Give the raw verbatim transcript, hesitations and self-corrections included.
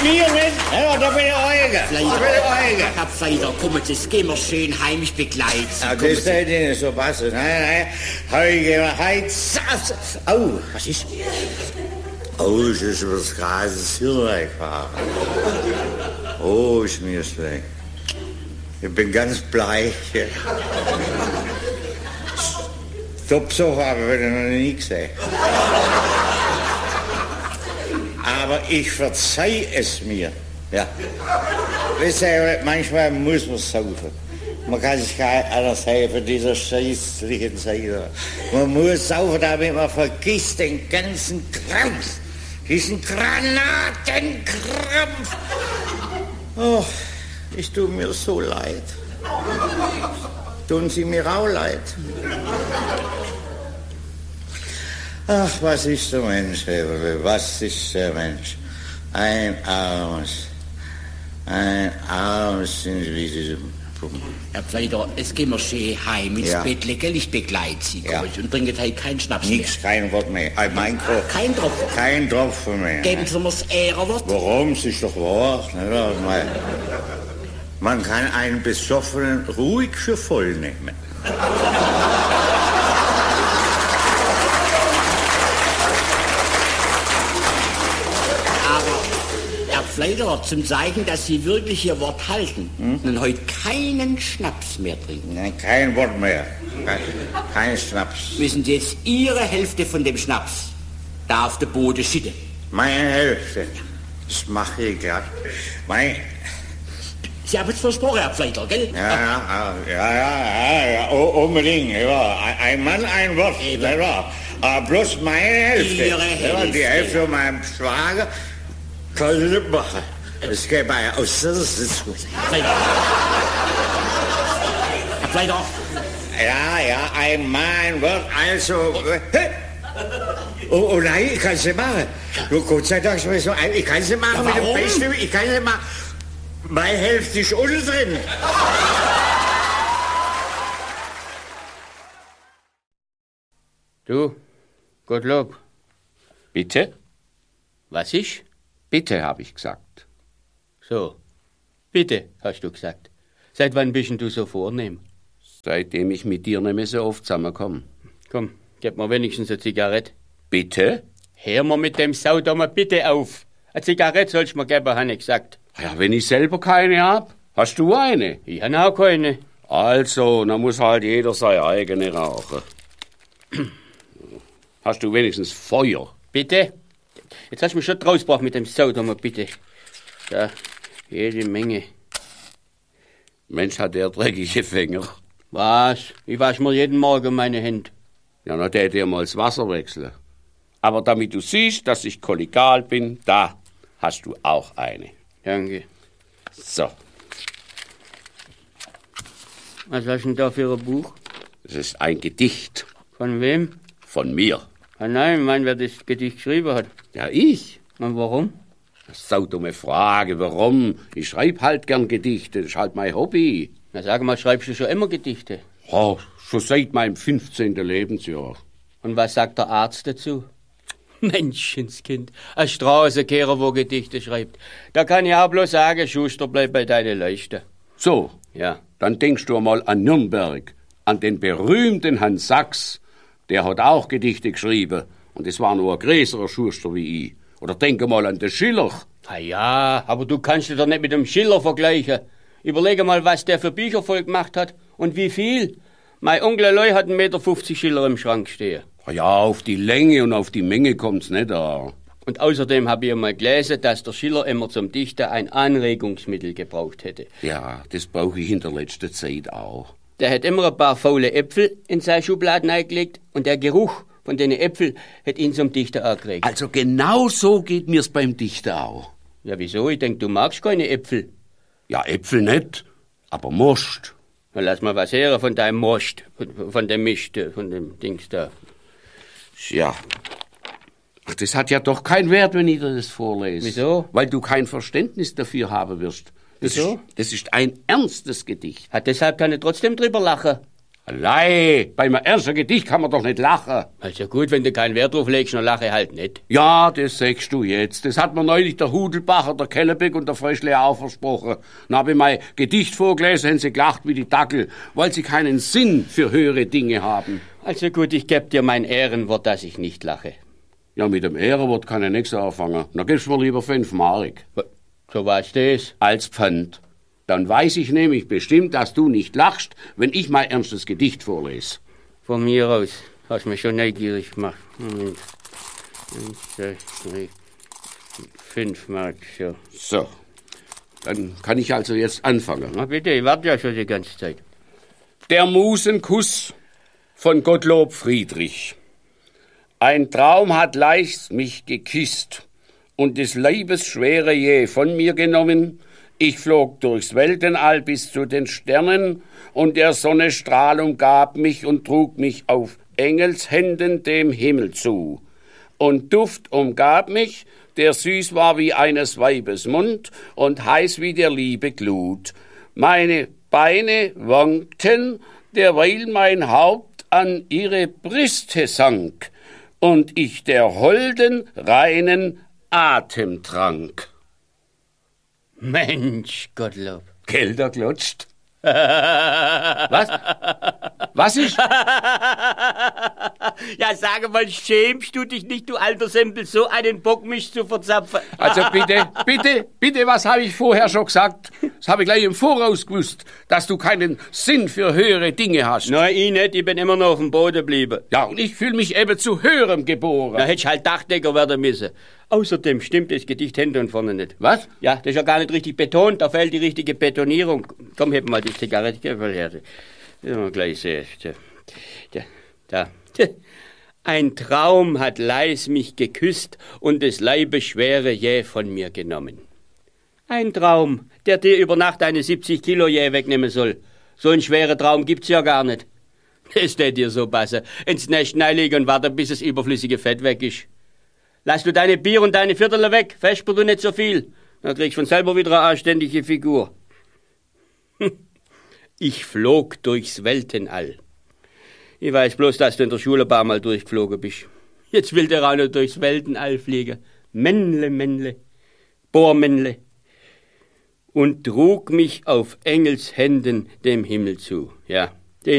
mir nicht. Ja, da bin ich Euge. Da bin ich Euge. Herr Pfeiler, kommen Sie, gehen wir schön heimisch begleiten. Ja, das soll nicht so passen. Nein, nein. Heuge, heiz. Au, was ist? Oh, ich ist über das Gras hier weggefahren. Oh, ist mir schlecht. Ich bin ganz bleich. Topsocher habe ich noch nie gesehen. Aber ich verzeih es mir. Ja. Wisst ihr, manchmal muss man saufen. Man kann sich gar nicht anders helfen, dieser scheißlichen Zeit. Man muss saufen, damit man vergisst den ganzen Krampf. Diesen Granatenkrampf. Oh, ich tue mir so leid. Tun Sie mir auch leid. Ach, was ist der Mensch, was ist der Mensch? Ein armes, ein armes Individuum. Herr Pfeiler, es gehen wir schön heim ins Ja. Bett, gell? Ich begleite Sie, Ja. und trinken heute keinen Schnaps Nix, kein Wort mehr. Ein mein Kopf. Kein Tropfen. Kein Tropfen mehr. Geben Sie mir das Ehrenwort. Warum? Es ist doch wahr. Nicht? Man, man kann einen Besoffenen ruhig für voll nehmen. Herr Pfeiler, zum Zeichen, dass Sie wirklich Ihr Wort halten, hm? und heute keinen Schnaps mehr trinken. Nein, kein Wort mehr. Kein, kein Schnaps. Müssen Sie jetzt Ihre Hälfte von dem Schnaps da auf den Boden schütten. Meine Hälfte. Das mache ich grad. Mein... Sie haben es versprochen, Herr Pfeiler, gell? Ja, ja, ja, ja, ja, oh, unbedingt. Ja. Ein Mann, ein Wort. Ja. Aber bloß meine Hälfte. Ihre Hälfte. Ja, die Hälfte von meinem Schwager kann ich nicht machen. Das geht bei aus der Sitzung. Herr Pfeiler. Ja, ja, ein Mann, ein Wort, also... Oh, oh nein, ich kann es nicht machen. Du, Gott sei Dank, ich so ein, ich kann es nicht machen Ja, mit dem warum? Beistimmen, ich kann es nicht machen. Meine Hälfte ist unten drin. Du, Gottlob. Bitte? Was ist? Bitte, habe ich gesagt. So, bitte, hast du gesagt. Seit wann bist denn du so vornehm? Seitdem ich mit dir nicht mehr so oft zusammenkomme. Komm, gib mir wenigstens eine Zigarette. Bitte? Hör mal mit dem Saudommer bitte auf. Eine Zigarette sollst du mir geben, habe ich gesagt. Ja, wenn ich selber keine hab, hast du eine? Ich habe auch keine. Also, dann muss halt jeder seine eigene rauchen. Hast du wenigstens Feuer? Bitte? Jetzt hast du mich schon rausgebracht mit dem Saudommer, bitte. Da, jede Menge. Mensch, hat der dreckige Finger. Was? Ich wasche mir jeden Morgen meine Hände. Ja, dann tät ihr mal das Wasser wechseln. Aber damit du siehst, dass ich kollegial bin, da hast du auch eine. Danke. So, Was hast du denn da für ein Buch? das ist ein Gedicht Von wem? von mir. Ah nein, ich meine, wer das Gedicht geschrieben hat. Ja, ich. Und warum? Saudumme Frage, warum? Ich schreibe halt gern Gedichte, das ist halt mein Hobby. Na sag mal, schreibst du schon immer Gedichte? Oh, schon seit meinem fünfzehnten Lebensjahr. Und was sagt der Arzt dazu? Menschenskind, ein Straßenkehrer, wo Gedichte schreibt. Da kann ich auch bloß sagen, Schuster, bleib bei deiner Leiste. So, Ja. dann denkst du mal an Nürnberg, an den berühmten Herrn Sachs. Der hat auch Gedichte geschrieben. Und das war nur ein größerer Schuster wie ich. Oder denke mal an den Schiller. Ah ja, aber du kannst dich doch nicht mit dem Schiller vergleichen. Überlege mal, was der für Bücher voll gemacht hat und wie viel. Mein Onkel Leu hat einen Meter fünfzig Schiller im Schrank stehen. Ja, auf die Länge und auf die Menge kommt's nicht an. Und außerdem habe ich einmal gelesen, dass der Schiller immer zum Dichten ein Anregungsmittel gebraucht hätte. Ja, das brauche ich in der letzten Zeit auch. Der hat immer ein paar faule Äpfel in seine Schubladen eingelegt und der Geruch von den Äpfeln hat ihn zum Dichten angeregt. Also genau so geht mir's beim Dichten auch. Ja, wieso? Ich denk, du magst keine Äpfel. Ja, Äpfel nicht, aber Most. Na, lass mal was hören von deinem Most, von, von dem Mist, von dem Dings da. Ja. Ach, das hat ja doch keinen Wert, wenn ich dir das vorlese. Wieso? Weil du kein Verständnis dafür haben wirst. Das Wieso? Ist, das ist ein ernstes Gedicht. Hat deshalb kann ich trotzdem drüber lachen. Allein, beim ersten Gedicht kann man doch nicht lachen. Also gut, wenn du keinen Wert drauf legst, dann lache halt nicht. Ja, das sagst du jetzt. Das hat mir neulich der Hudelbacher, der Kellerbeck und der Fröschle auch versprochen. Dann habe ich mein Gedicht vorgelesen, haben sie gelacht wie die Dackel, weil sie keinen Sinn für höhere Dinge haben. Also gut, ich geb dir mein Ehrenwort, dass ich nicht lache. Ja, mit dem Ehrenwort kann ich nichts anfangen. Dann gibst du mir lieber fünf Mark. So was das? Als Pfand. Dann weiß ich nämlich bestimmt, dass du nicht lachst, wenn ich mein ernstes Gedicht vorlese. Von mir aus. Hast mich schon neugierig gemacht. Moment. Eins, zwei, drei, fünf Mark, so. So. Dann kann ich also jetzt anfangen. Na bitte, ich warte ja schon die ganze Zeit. Der Musenkuss von Gottlob Friedrich. Ein Traum hat leicht mich geküsst und des Leibes Schwere jäh von mir genommen. Ich flog durchs Weltenall bis zu den Sternen, und der Sonne Strahl umgab mich und trug mich auf Engelshänden dem Himmel zu. Und Duft umgab mich, der süß war wie eines Weibes Mund und heiß wie der Liebe Glut. Meine Beine wankten, derweil mein Haupt an ihre Brüste sank und ich der holden, reinen Atem trank. Mensch, Gottlob. Gelder klatscht. Was? Was ist? Ja, sage mal, schämst du dich nicht, du alter Sempel, so einen Bock mich zu verzapfen? Also bitte, bitte, bitte, was habe ich vorher schon gesagt? Das habe ich gleich im Voraus gewusst, dass du keinen Sinn für höhere Dinge hast. Nein, ich nicht, ich bin immer noch auf dem Boden geblieben. Ja, und ich fühle mich eben zu höherem geboren. Da hättest halt Dachdecker werden müssen. Außerdem stimmt das Gedicht hinten und vorne nicht. Was? Ja, das ist ja gar nicht richtig betont, da fehlt die richtige Betonierung. Komm, heb mal die Zigarette, geh mal her. Das mal gleich sehen. Da, da. Ein Traum hat leis mich geküsst und des Leibes Schwere jäh von mir genommen. Ein Traum, der dir über Nacht eine siebzig Kilo jäh wegnehmen soll. So einen schweren Traum gibt's ja gar nicht. Das tät dir so passen. Ins Nest legen und warten, bis das überflüssige Fett weg ist. Lass du deine Bier und deine Viertel weg, vesper du nicht so viel. Dann kriegst du von selber wieder eine anständige Figur. Ich flog durchs Weltenall. Ich weiß bloß, dass du in der Schule ein paar Mal durchgeflogen bist. Jetzt will der auch noch durchs Weltenall fliegen. Männle, Männle, Bohrmännle. Und trug mich auf Engelshänden dem Himmel zu. Ja.